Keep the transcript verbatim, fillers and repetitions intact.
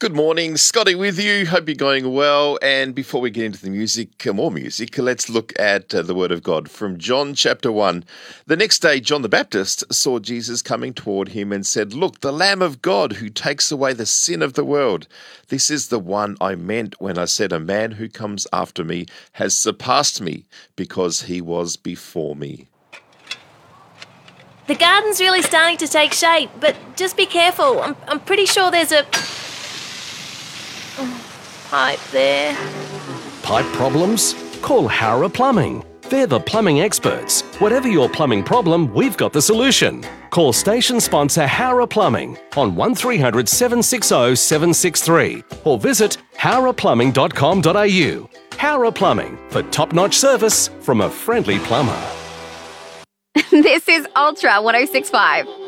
Good morning, Scotty with you. Hope you're going well. And before we get into the music, uh, more music, let's look at uh, the Word of God from John chapter one. The next day, John the Baptist saw Jesus coming toward him and said, "Look, the Lamb of God who takes away the sin of the world. This is the one I meant when I said a man who comes after me has surpassed me because he was before me." The garden's really starting to take shape, but just be careful. I'm, I'm pretty sure there's a pipe there. Pipe problems? Call Howrah Plumbing. They're the plumbing experts. Whatever your plumbing problem, we've got the solution. Call station sponsor Howrah Plumbing on one three hundred, seven six zero, seven six three or visit howrah plumbing dot com dot a u. Howrah Plumbing, for top-notch service from a friendly plumber. This is Ultra one oh six point five.